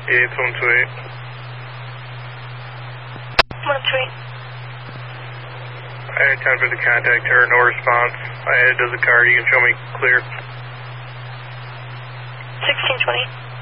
Yeah, it's 128. 128. I had time for the contact her, no response. I headed to the car, you can show me clear. 1620.